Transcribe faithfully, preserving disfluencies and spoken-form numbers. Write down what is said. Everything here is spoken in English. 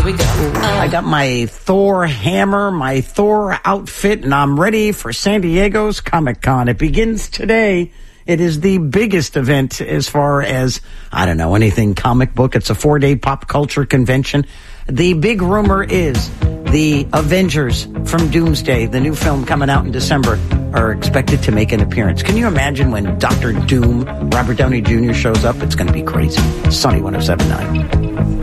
Here we go. Uh, I got my Thor hammer, my Thor outfit, and I'm ready for San Diego's Comic-Con. It begins today. It is the biggest event as far as, I don't know, anything comic book. It's a four-day pop culture convention. The big rumor is the Avengers from Doomsday, the new film coming out in December, are expected to make an appearance. Can you imagine when Doctor Doom, Robert Downey Junior shows up? It's going to be crazy. Sunny one oh seven point nine.